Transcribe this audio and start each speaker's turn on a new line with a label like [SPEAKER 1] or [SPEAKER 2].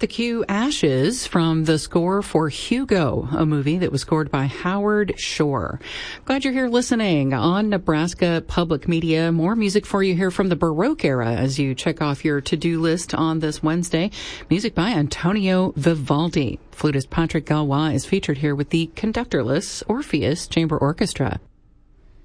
[SPEAKER 1] The cue Ashes from the score for Hugo, a movie that was scored by Howard Shore. Glad you're here listening on Nebraska Public Media. More music for you here from the Baroque era as you check off your to-do list on this Wednesday. Music by Antonio Vivaldi. Flutist Patrick Galois is featured here with the conductorless Orpheus Chamber Orchestra.